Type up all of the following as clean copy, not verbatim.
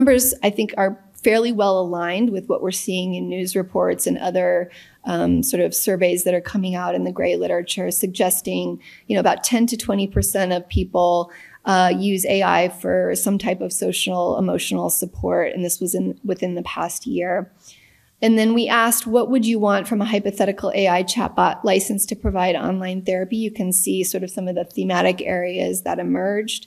numbers, I think, are fairly well aligned with what we're seeing in news reports and other sort of surveys that are coming out in the gray literature, suggesting, about 10 to 20% of people use AI for some type of social, emotional support. And this was within the past year. And then we asked, what would you want from a hypothetical AI chatbot licensed to provide online therapy? You can see sort of some of the thematic areas that emerged.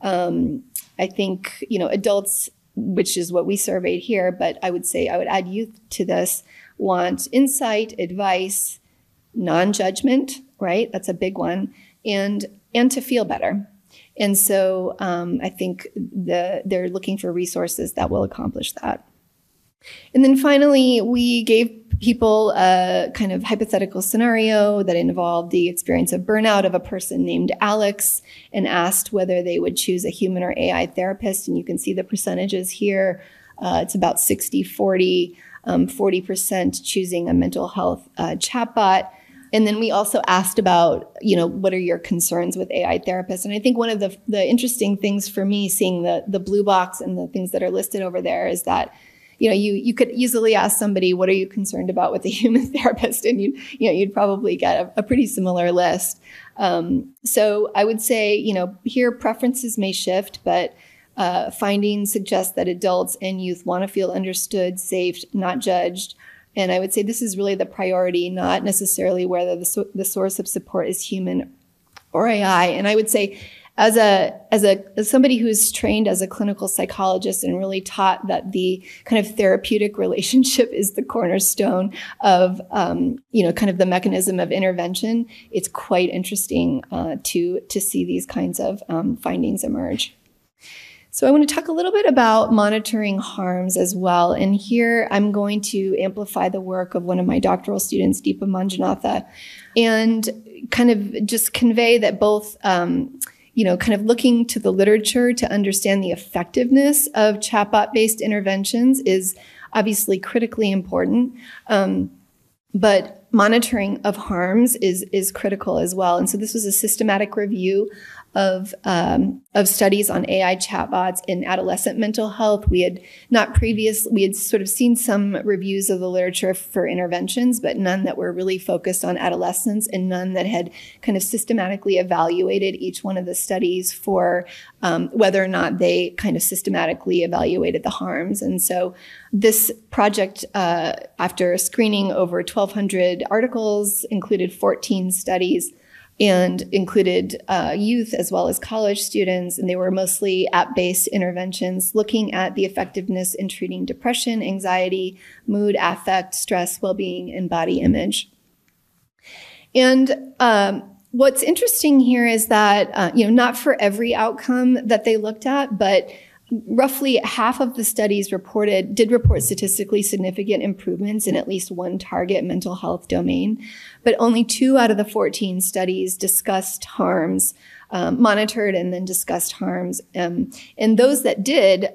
I think, adults, which is what we surveyed here, but I would say I would add youth to this, want insight, advice, non-judgment, right? That's a big one, and to feel better. And so I think they're looking for resources that will accomplish that. And then finally, we gave people a kind of hypothetical scenario that involved the experience of burnout of a person named Alex and asked whether they would choose a human or AI therapist. And you can see the percentages here. It's about 60-40, 40% choosing a mental health chatbot. And then we also asked about, what are your concerns with AI therapists? And I think one of the interesting things for me, seeing the blue box and the things that are listed over there, is that you could easily ask somebody, what are you concerned about with a human therapist? And you'd probably get a pretty similar list. So I would say, here preferences may shift, but findings suggest that adults and youth want to feel understood, safe, not judged. And I would say this is really the priority, not necessarily whether the source of support is human or AI. And I would say, as somebody who's trained as a clinical psychologist and really taught that the kind of therapeutic relationship is the cornerstone of, kind of the mechanism of intervention, it's quite interesting to see these kinds of findings emerge. So I want to talk a little bit about monitoring harms as well. And here I'm going to amplify the work of one of my doctoral students, Deepa Manjunatha, and kind of just convey that both kind of looking to the literature to understand the effectiveness of chatbot-based interventions is obviously critically important. But monitoring of harms is critical as well. And so this was a systematic review of studies on AI chatbots in adolescent mental health. We had sort of seen some reviews of the literature for interventions, but none that were really focused on adolescents, and none that had kind of systematically evaluated each one of the studies for whether or not they kind of systematically evaluated the harms. And so this project, after screening over 1,200 articles, included 14 studies, and included youth as well as college students. And they were mostly app-based interventions looking at the effectiveness in treating depression, anxiety, mood, affect, stress, well-being, and body image. And what's interesting here is that, not for every outcome that they looked at, but roughly half of the studies did report statistically significant improvements in at least one target mental health domain, but only 2 out of the 14 studies discussed harms, monitored and then discussed harms. And those that did,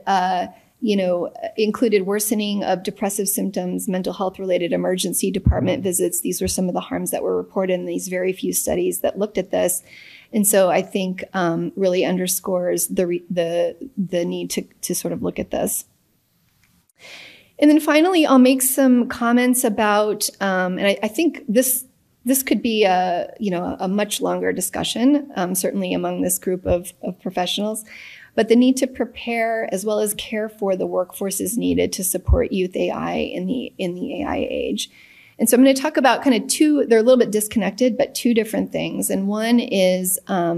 included worsening of depressive symptoms, mental health related emergency department visits. These were some of the harms that were reported in these very few studies that looked at this. And so I think really underscores the need to sort of look at this. And then finally, I'll make some comments about, and I think this could be a much longer discussion, certainly among this group of professionals, but the need to prepare as well as care for the workforces needed to support youth AI in the AI age. And so I'm going to talk about kind of they're a little bit disconnected, but 2 different things. And one is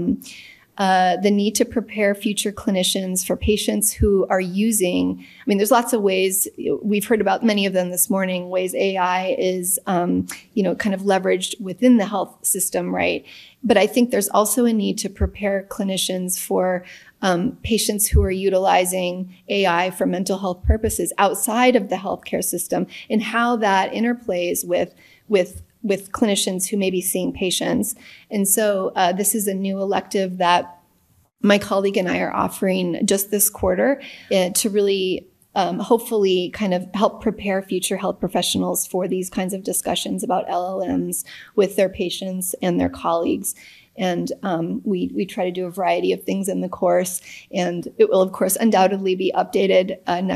the need to prepare future clinicians for patients who are using, there's lots of ways, we've heard about many of them this morning, ways AI is, kind of leveraged within the health system, right? But I think there's also a need to prepare clinicians for patients who are utilizing AI for mental health purposes outside of the healthcare system, and how that interplays with clinicians who may be seeing patients. And so this is a new elective that my colleague and I are offering just this quarter to really hopefully kind of help prepare future health professionals for these kinds of discussions about LLMs with their patients and their colleagues. And we try to do a variety of things in the course, and it will, of course, undoubtedly be updated